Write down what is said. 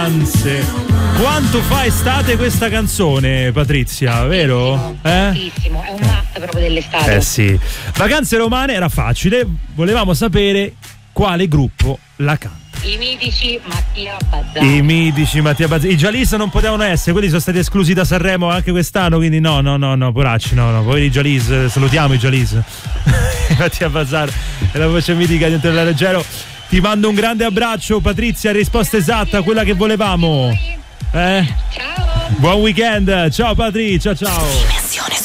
Quanto fa estate questa canzone, Patrizia, vero? Tantissimo, è un must proprio dell'estate. Sì. Vacanze romane era facile, volevamo sapere quale gruppo la canta. I mitici Mattia Bazzar. I Jalis non potevano essere, quelli sono stati esclusi da Sanremo anche quest'anno, quindi no, poracci, no, poveri Jalis, salutiamo i Jalis. Mattia Bazzar è la voce mitica di Entrare Leggero. Ti mando un grande abbraccio, Patrizia, risposta esatta, quella che volevamo. Ciao. Buon weekend, ciao Patrizia, ciao.